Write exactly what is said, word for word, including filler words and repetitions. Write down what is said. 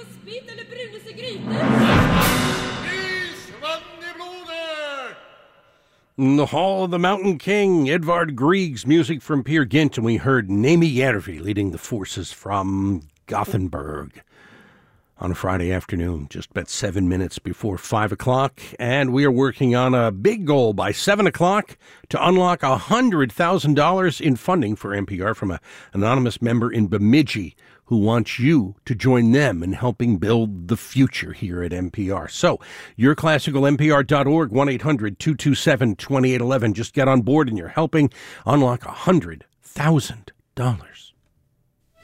spett eller brunelse gryte? In the Hall of the Mountain King, Edvard Grieg's music from Peer Gynt, and we heard Nemi Järvi leading the forces from Gothenburg on a Friday afternoon, just about seven minutes before five o'clock. And we are working on a big goal by seven o'clock to unlock one hundred thousand dollars in funding for N P R from an anonymous member in Bemidji who wants you to join them in helping build the future here at N P R. So, your classical N P R dot org, one eight hundred two two seven two eight one one. Just get on board and you're helping unlock one hundred thousand dollars.